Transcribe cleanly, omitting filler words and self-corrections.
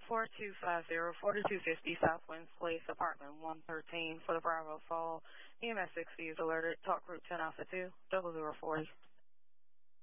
4250 Southwinds Place, Apartment 113 for the Bravo Fall. EMS 60 is alerted. Talk Group 10 Alpha 2, 0040.